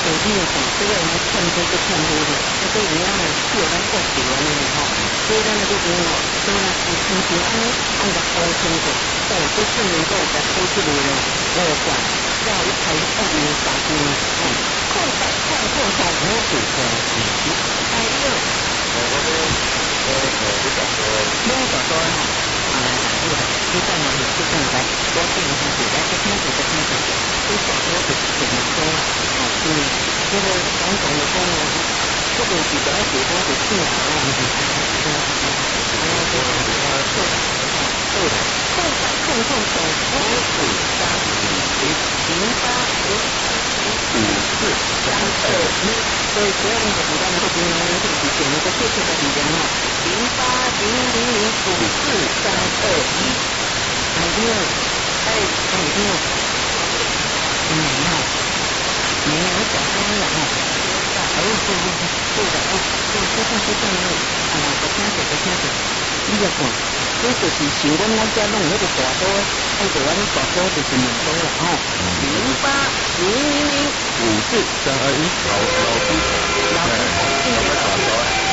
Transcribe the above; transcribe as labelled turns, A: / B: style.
A: 你的讲，这个人看这个看这个，那这人家呢是有咱国学的呢吼，所以咱那这边哦，所以呢是平平安安按照沟通的，哦，这次能够在沟通里呢，我讲要一开2030年，哦，快快快快快，我主持人，还有，你讲说哈，你在哪里？就在来，我给你看，来这听这个听这个，都讲我的怎么说？这个传统的功能，这个是本来是它的信仰啊，控制所以所有那个古代的这边呢，会体现那个确切的语言哦，0800054321，还有，没有，我讲开了哈，你就看，这就是像阮咱遮弄那个大刀，按照阮大刀就是两刀了吼，0800054321，老师，老师，